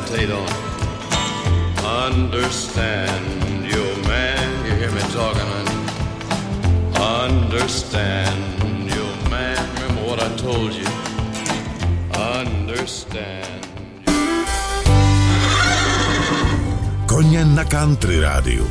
meditate on. Understand your man, you hear me talking, honey? Understand your man, remember what I told you? Understand. Koně na Country rádiu.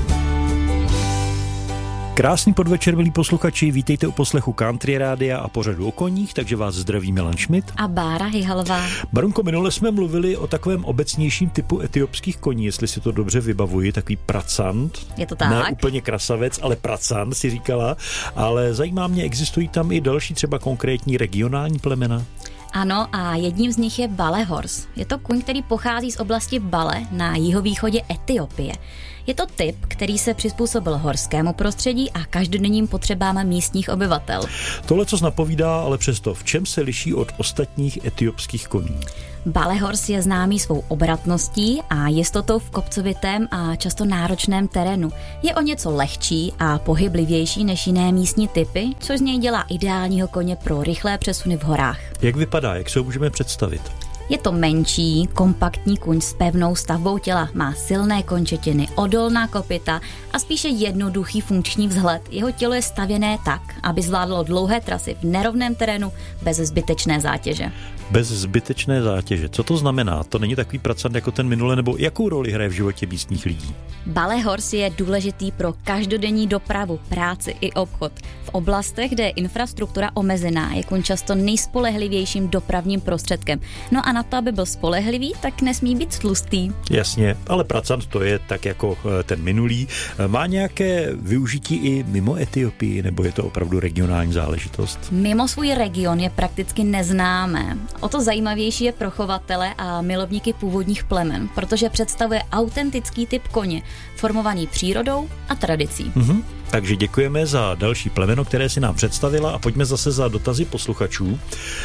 Krásný podvečer, milí posluchači, vítejte u poslechu Country rádia a pořadu o koních, takže vás zdraví Milan Schmidt a Bára Hyhalová. Barunko, minule jsme mluvili o takovém obecnějším typu etiopských koní, jestli si to dobře vybavuji, takový pracant. Je to tak? Ne úplně krasavec, ale pracant si říkala, ale zajímá mě, existují tam i další třeba konkrétní regionální plemena? Ano, a jedním z nich je Bale Horse. Je to kuň, který pochází z oblasti Bale na jihovýchodě Etiopie. Je to typ, který se přizpůsobil horskému prostředí a každodenním potřebám místních obyvatel. Tohle co napovídá, ale přesto, v čem se liší od ostatních etiopských koní? Bale Horse je známý svou obratností a jistotou v kopcovitém a často náročném terénu. Je o něco lehčí a pohyblivější než jiné místní typy, což z něj dělá ideálního koně pro rychlé přesuny v horách. Jak vypadá, jak se ho můžeme představit? Je to menší, kompaktní kuň s pevnou stavbou těla, má silné končetiny, odolná kopyta a spíše jednoduchý funkční vzhled. Jeho tělo je stavěné tak, aby zvládlo dlouhé trasy v nerovném terénu bez zbytečné zátěže. Bez zbytečné zátěže. Co to znamená? To není takový pracant jako ten minule, nebo jakou roli hraje v životě místních lidí? Bale Horse je důležitý pro každodenní dopravu, práci i obchod. V oblastech, kde je infrastruktura omezená, je kuň často nejspolehlivějším dopravním prostředkem. No a na to, aby byl spolehlivý, tak nesmí být tlustý. Jasně, ale pracant to je tak jako ten minulý. Má nějaké využití i mimo Etiopii, nebo je to opravdu regionální záležitost? Mimo svůj region je prakticky neznámé. O to zajímavější je pro chovatele a milovníky původních plemen, protože představuje autentický typ koně, formovaný přírodou a tradicí. Takže děkujeme za další plemeno, které si nám představila a pojďme zase za dotazy posluchačů.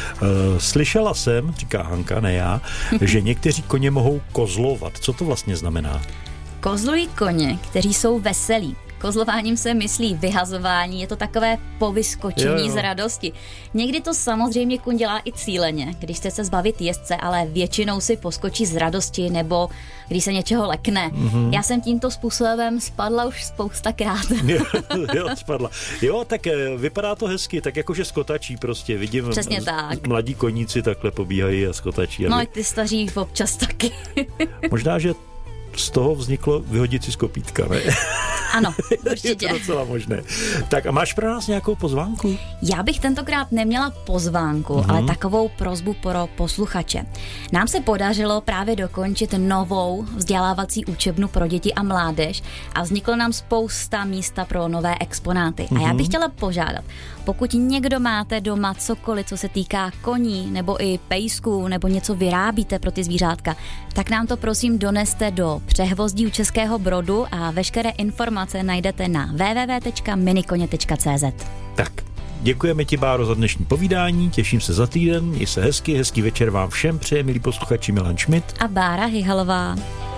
Slyšela jsem, říká Hanka, ne já, že někteří koně mohou kozlovat. Co to vlastně znamená? Kozlují koně, kteří jsou veselí. Kozlováním se myslí vyhazování, je to takové povyskočení z radosti. Někdy to samozřejmě kuň dělá i cíleně, když chce se zbavit jezdce, ale většinou si poskočí z radosti nebo když se něčeho lekne. Já jsem tímto způsobem spadla už spoustakrát. Jo, spadla. Jo, tak vypadá to hezky, tak jakože skotačí prostě. Vidím, přesně tak. Mladí koníci takhle pobíhají a skotačí. No, ty staří občas taky. Možná, že z toho vzniklo vyhodit si z kopítka, ne? Ano, určitě. Je to docela možné. Tak a máš pro nás nějakou pozvánku? Já bych tentokrát neměla pozvánku, ale takovou prosbu pro posluchače. Nám se podařilo právě dokončit novou vzdělávací učebnu pro děti a mládež a vzniklo nám spousta místa pro nové exponáty. A já bych chtěla požádat, pokud někdo máte doma cokoliv, co se týká koní nebo i pejsků nebo něco vyrábíte pro ty zvířátka, tak nám to prosím doneste do Přehvozdí u Českého Brodu a veškeré informace najdete na www.minikoně.cz. Tak, děkujeme ti, Báro, za dnešní povídání, těším se za týden, měj se hezky večer vám všem přeje, milí posluchači, Milan Schmidt a Bára Hyhalová.